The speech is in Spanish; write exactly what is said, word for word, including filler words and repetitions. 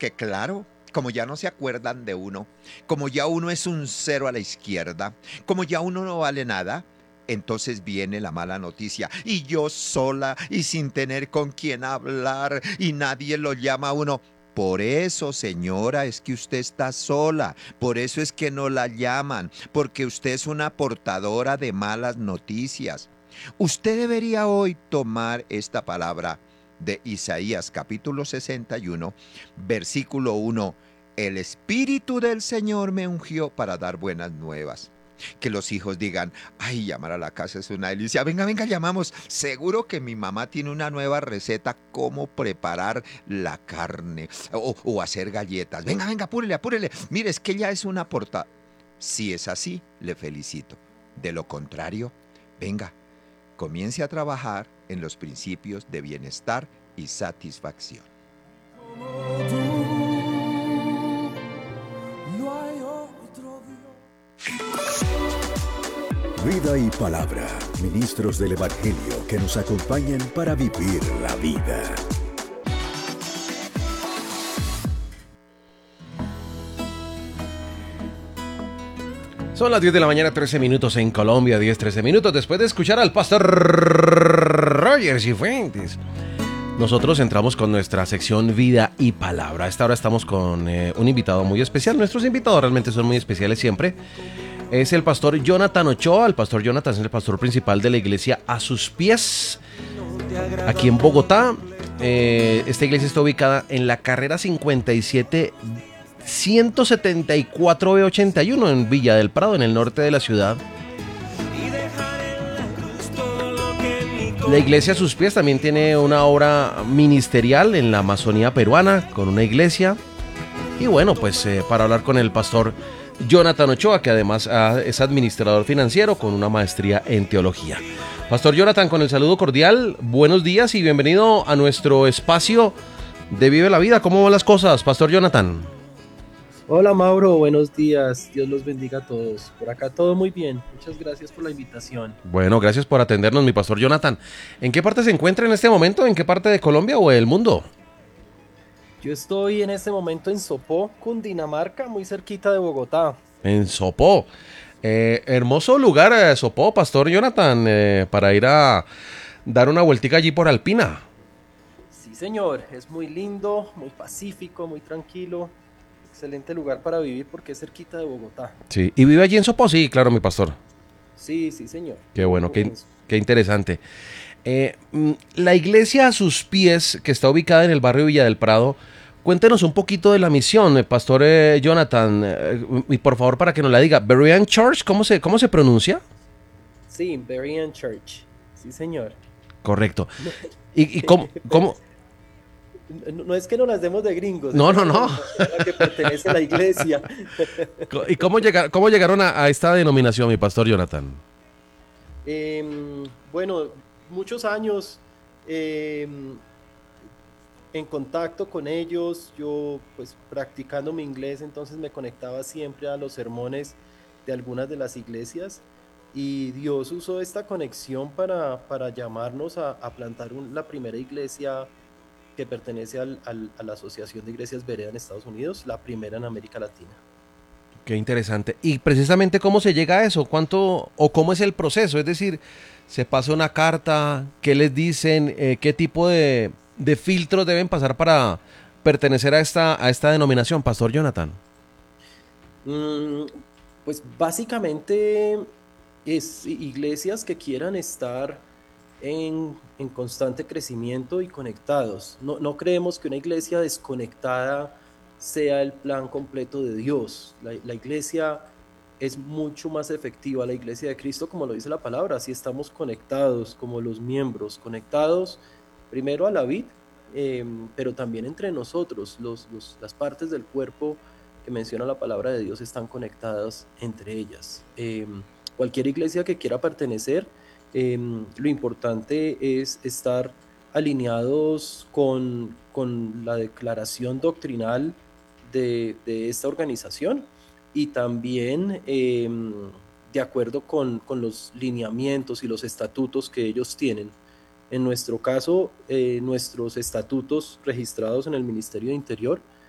Que claro, como ya no se acuerdan de uno, como ya uno es un cero a la izquierda, como ya uno no vale nada, entonces viene la mala noticia. Y yo sola y sin tener con quién hablar y nadie lo llama a uno. Por eso, señora, es que usted está sola. Por eso es que no la llaman. Porque usted es una portadora de malas noticias. Usted debería hoy tomar esta palabra de Isaías capítulo sesenta y uno, versículo uno. El Espíritu del Señor me ungió para dar buenas nuevas. Que los hijos digan, ay, llamar a la casa es una delicia. Venga, venga, llamamos. Seguro que mi mamá tiene una nueva receta, cómo preparar la carne o, o hacer galletas. Venga, venga, apúrele, apúrele. Mire, es que ella es una porta. Si es así, le felicito. De lo contrario, venga, comience a trabajar en los principios de bienestar y satisfacción. Como tú, no hay otro Dios. Vida y palabra, ministros del Evangelio que nos acompañan para vivir la vida. Son las diez de la mañana, trece minutos en Colombia, diez, trece minutos después de escuchar al pastor Roger Cifuentes. Nosotros entramos con nuestra sección Vida y Palabra. A esta hora estamos con eh, un invitado muy especial. Nuestros invitados realmente son muy especiales siempre. Es el pastor Jonathan Ochoa. El pastor Jonathan es el pastor principal de la iglesia A Sus Pies, aquí en Bogotá. Eh, esta iglesia está ubicada en la carrera cincuenta y siete ciento setenta y cuatro B ochenta y uno en Villa del Prado, en el norte de la ciudad. La iglesia A Sus Pies también tiene una obra ministerial en la Amazonía peruana, con una iglesia. Y bueno, pues eh, para hablar con el pastor Jonathan Ochoa, que además ah, es administrador financiero con una maestría en teología. Pastor Jonathan, con el saludo cordial, buenos días y bienvenido a nuestro espacio de Vive la Vida. ¿Cómo van las cosas, Pastor Jonathan? Hola Mauro, buenos días, Dios los bendiga a todos. Por acá todo muy bien, muchas gracias por la invitación. Bueno, gracias por atendernos, mi pastor Jonathan. ¿En qué parte se encuentra en este momento? ¿En qué parte de Colombia o del mundo? Yo estoy en este momento en Sopó, Cundinamarca, muy cerquita de Bogotá. En Sopó. Eh, hermoso lugar, eh, Sopó, pastor Jonathan, eh, para ir a dar una vueltica allí por Alpina. Sí señor, es muy lindo, muy pacífico, muy tranquilo. Excelente lugar para vivir porque es cerquita de Bogotá. Sí, ¿y vive allí en Sopó? Sí, claro, mi pastor. Sí, sí señor. Qué bueno, qué, qué interesante. Eh, la iglesia A Sus Pies, que está ubicada en el barrio Villa del Prado, cuéntenos un poquito de la misión, eh, pastor eh, Jonathan, eh, y por favor para que nos la diga. Berean Church, ¿cómo se, cómo se pronuncia? Sí, Berean Church, sí señor. Correcto. ¿Y, y cómo, cómo? No, no es que no las demos de gringos. No, no, no. A la que pertenece a la iglesia. ¿Y cómo, llegar, cómo llegaron a, a esta denominación, mi pastor Jonathan? Eh, bueno, muchos años eh, en contacto con ellos, yo pues practicando mi inglés, entonces me conectaba siempre a los sermones de algunas de las iglesias y Dios usó esta conexión para, para llamarnos a, a plantar un, la primera iglesia que pertenece al, al, a la Asociación de Iglesias Berea en Estados Unidos, la primera en América Latina. Qué interesante. Y precisamente cómo se llega a eso, cuánto o cómo es el proceso, es decir, se pasa una carta, qué les dicen, eh, qué tipo de, de filtros deben pasar para pertenecer a esta, a esta denominación, pastor Jonathan. Mm, pues básicamente es iglesias que quieran estar En, en constante crecimiento y conectados. No, no creemos que una iglesia desconectada sea el plan completo de Dios. La, la iglesia es mucho más efectiva, la iglesia de Cristo, como lo dice la palabra, si estamos conectados como los miembros, conectados primero a la vid, eh, pero también entre nosotros, los, los, las partes del cuerpo que menciona la palabra de Dios están conectadas entre ellas. Eh, cualquier iglesia que quiera pertenecer, Eh, lo importante es estar alineados con, con la declaración doctrinal de, de esta organización y también eh, de acuerdo con, con los lineamientos y los estatutos que ellos tienen. En nuestro caso, eh, nuestros estatutos registrados en el Ministerio de Interior